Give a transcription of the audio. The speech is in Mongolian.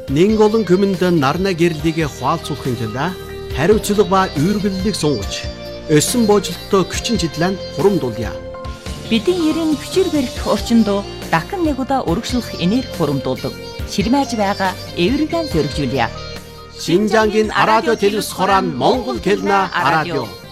Нэг олон хүмүнд нарна гэрлийг хуалцуулахын тулд хариуцлага ба үүргэллийг сунгаж, өссөн боожлолтоо хүчин чиглэн хурамдуулъя. Бидний ерэн хүчээр барих орчинд дахин нэг удаа өргөжлөх энерги хурамдуулдаг. Ширмэж байгаа эвэргэн зөргижүүлье. Шинжангийн радио телевиз хорон Монгол хэлнэ радио.